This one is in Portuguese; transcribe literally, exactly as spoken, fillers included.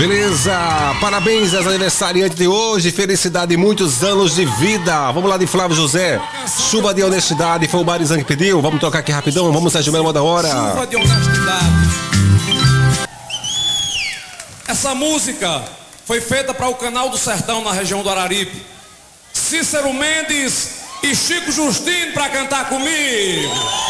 Beleza, parabéns aos aniversariantes de hoje, felicidade e muitos anos de vida. Vamos lá de Flávio José, chuva de honestidade, foi o Marizan que pediu. Vamos tocar aqui rapidão, vamos Sérgio Melo, da hora. Chuva de honestidade. Essa música foi feita para o Canal do Sertão, na região do Araripe. Cícero Mendes e Chico Justino para cantar comigo.